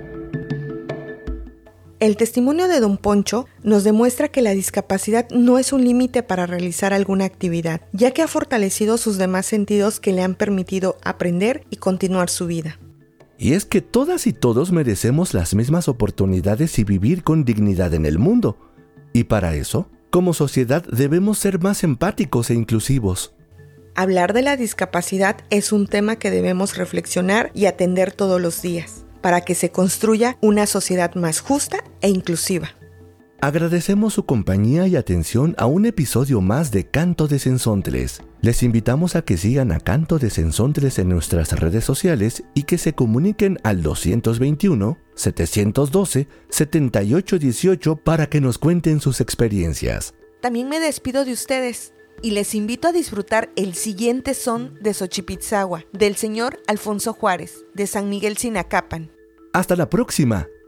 El testimonio de Don Poncho nos demuestra que la discapacidad no es un límite para realizar alguna actividad, ya que ha fortalecido sus demás sentidos que le han permitido aprender y continuar su vida. Y es que todas y todos merecemos las mismas oportunidades y vivir con dignidad en el mundo. Y para eso, como sociedad debemos ser más empáticos e inclusivos. Hablar de la discapacidad es un tema que debemos reflexionar y atender todos los días, para que se construya una sociedad más justa e inclusiva. Agradecemos su compañía y atención a un episodio más de Canto de Sensontles. Les invitamos a que sigan a Canto de Sensontles en nuestras redes sociales y que se comuniquen al 221-712-7818 para que nos cuenten sus experiencias. También me despido de ustedes y les invito a disfrutar el siguiente son de Xochipitzahua, del señor Alfonso Juárez, de San Miguel Sinacapan. ¡Hasta la próxima!